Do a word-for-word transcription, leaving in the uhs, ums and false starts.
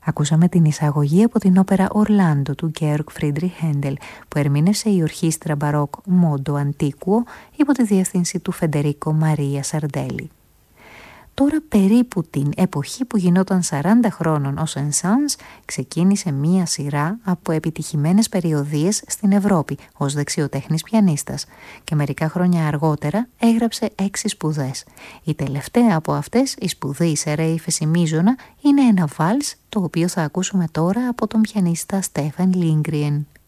Ακούσαμε την εισαγωγή από την όπερα «Ορλάντο» του Γκέοργκ Φρίντριχ Χέντελ, που ερμήνευσε η ορχήστρα μπαρόκ Μόντο Αντίκουο υπό τη διεύθυνση του Φεντερίκο Μαρία Σαρντέλη. Τώρα περίπου την εποχή που γινόταν σαράντα χρόνων ο Σεν-Σανς, ξεκίνησε μία σειρά από επιτυχημένες περιοδίες στην Ευρώπη ως δεξιοτέχνης πιανίστας και μερικά χρόνια αργότερα έγραψε έξι σπουδές. Η τελευταία από αυτές, η σπουδή σε ρε ύφεση μείζωνα, είναι ένα βάλς το οποίο θα ακούσουμε τώρα από τον πιανίστα Στέφαν Λίνγκριεν.